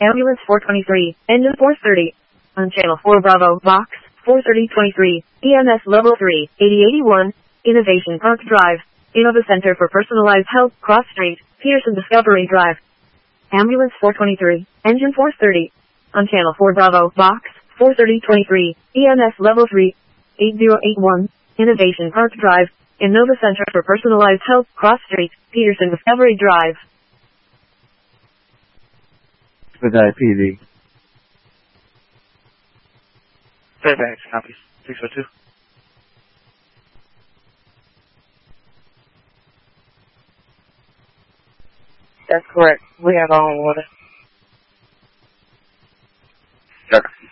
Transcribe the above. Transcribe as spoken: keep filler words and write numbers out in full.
Ambulance four twenty-three, engine four thirty. On channel four Bravo, box four thirty twenty-three, E M S level three, eighty eighty-one, Innovation Park Drive, Innova Center for Personalized Health, Cross Street, Peterson Discovery Drive. Ambulance four twenty-three, engine four thirty. On channel four Bravo, box four thirty twenty-three, E M S level three, eighty eighty-one, Innovation Park Drive, Innova Center for Personalized Health, Cross Street, Peterson Discovery Drive. Expedite P D. Fairbanks, copies. six oh two. That's correct. We have our own water. Sure.